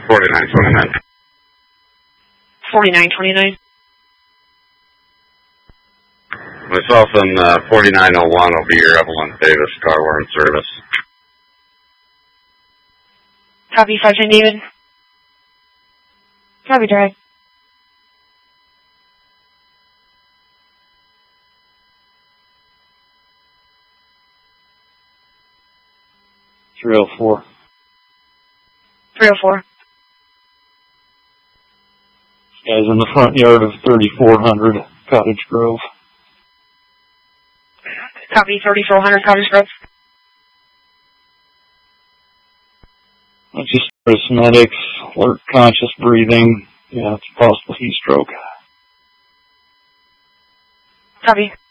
4929. 4929. It's also in 4901 over here, Evelyn Davis, car we're in service. Copy, Sergeant David. Copy, drive. .304. 304. Guy's in the front yard of 3400 Cottage Grove. Copy, 3400 Cottage Grove. Just cosmetics, alert conscious breathing. Yeah, it's possible heat stroke. Copy.